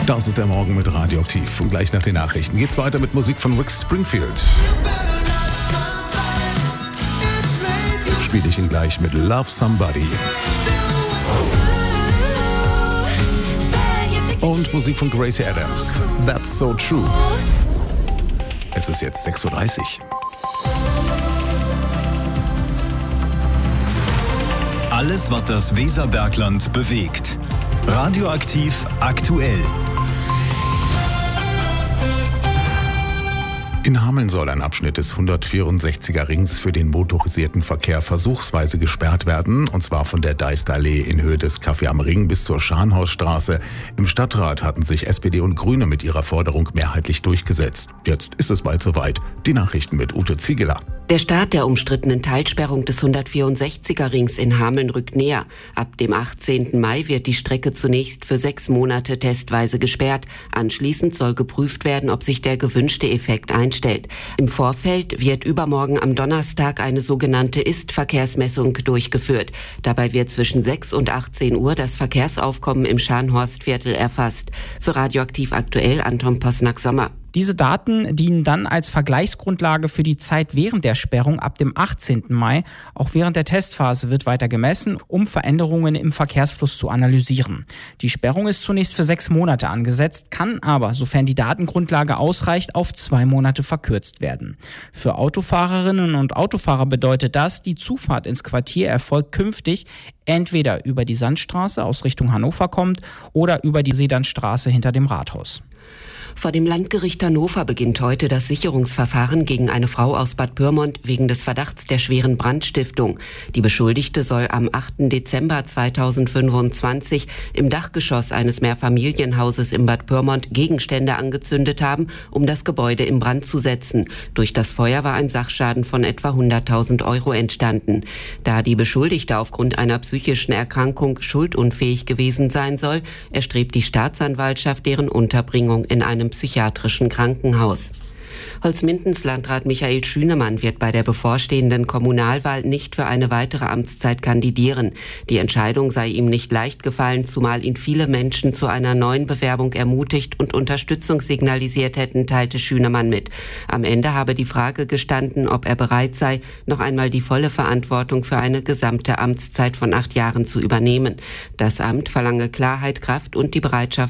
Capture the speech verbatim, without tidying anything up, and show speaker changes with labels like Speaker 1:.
Speaker 1: Das ist der Morgen mit Radioaktiv. Und gleich nach den Nachrichten geht's weiter mit Musik von Rick Springfield. Spiele ich ihn gleich mit Love Somebody. Und Musik von Gracie Adams. That's So True. Es ist jetzt sechs Uhr dreißig.
Speaker 2: Alles, was das Weserbergland bewegt. Radioaktiv aktuell.
Speaker 1: In Hameln soll ein Abschnitt des hundertvierundsechziger Rings für den motorisierten Verkehr versuchsweise gesperrt werden, und zwar von der Deisterallee in Höhe des Café am Ring bis zur Scharnhausstraße. Im Stadtrat hatten sich S P D und Grüne mit ihrer Forderung mehrheitlich durchgesetzt. Jetzt ist es bald soweit. Die Nachrichten mit Ute Ziegeler.
Speaker 3: Der Start der umstrittenen Teilsperrung des hundertvierundsechziger Rings in Hameln rückt näher. Ab dem achtzehnten Mai wird die Strecke zunächst für sechs Monate testweise gesperrt. Anschließend soll geprüft werden, ob sich der gewünschte Effekt einstellt. Im Vorfeld wird übermorgen am Donnerstag eine sogenannte Ist-Verkehrsmessung durchgeführt. Dabei wird zwischen sechs und achtzehn Uhr das Verkehrsaufkommen im Scharnhorstviertel erfasst. Für Radioaktiv aktuell Anton Posnack-Sommer.
Speaker 4: Diese Daten dienen dann als Vergleichsgrundlage für die Zeit während der Sperrung ab dem achtzehnten Mai. Auch während der Testphase wird weiter gemessen, um Veränderungen im Verkehrsfluss zu analysieren. Die Sperrung ist zunächst für sechs Monate angesetzt, kann aber, sofern die Datengrundlage ausreicht, auf zwei Monate verkürzt werden. Für Autofahrerinnen und Autofahrer bedeutet das, die Zufahrt ins Quartier erfolgt künftig entweder über die Sandstraße aus Richtung Hannover kommt oder über die Sedernstraße hinter dem Rathaus.
Speaker 3: Vor dem Landgericht Hannover beginnt heute das Sicherungsverfahren gegen eine Frau aus Bad Pyrmont wegen des Verdachts der schweren Brandstiftung. Die Beschuldigte soll am achten Dezember zweitausendfünfundzwanzig im Dachgeschoss eines Mehrfamilienhauses in Bad Pyrmont Gegenstände angezündet haben, um das Gebäude in Brand zu setzen. Durch das Feuer war ein Sachschaden von etwa hunderttausend Euro entstanden. Da die Beschuldigte aufgrund einer psychischen Erkrankung schuldunfähig gewesen sein soll, erstrebt die Staatsanwaltschaft deren Unterbringung in einem psychiatrischen Krankenhaus. Holzmindens Landrat Michael Schünemann wird bei der bevorstehenden Kommunalwahl nicht für eine weitere Amtszeit kandidieren. Die Entscheidung sei ihm nicht leicht gefallen, zumal ihn viele Menschen zu einer neuen Bewerbung ermutigt und Unterstützung signalisiert hätten, teilte Schünemann mit. Am Ende habe die Frage gestanden, ob er bereit sei, noch einmal die volle Verantwortung für eine gesamte Amtszeit von acht Jahren zu übernehmen. Das Amt verlange Klarheit, Kraft und die Bereitschaft